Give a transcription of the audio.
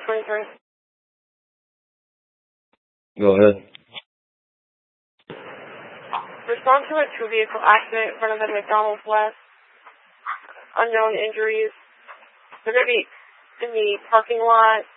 23. Go ahead. Respond to a two-vehicle accident in front of the McDonald's West. Unknown injuries. They're going to be in the parking lot